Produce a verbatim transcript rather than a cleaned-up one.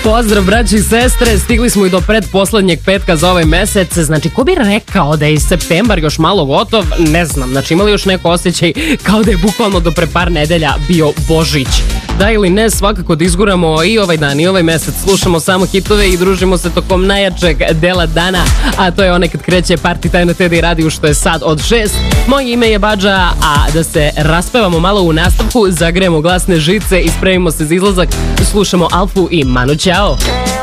Pozdrav braći i sestre, stigli smo i do predposlednjeg petka za ovaj mesec. Znači, ko bi rekao da je i septembar još malo gotov? Ne znam, znači imali još neko osjećaj kao da je bukvalno do pre par nedelja bio Božić. Da ili ne, svakako da izguramo i ovaj dan i ovaj mesec, slušamo samo hitove i družimo se tokom najjačeg dela dana, a to je onaj kad kreće Party Time na T D I radiju, što je sad od šest. Moje ime je Badža, a da se raspevamo malo u nastavku, zagrejemo glasne žice i spremimo se za izlazak, slušamo Alfu i Manu Ćao.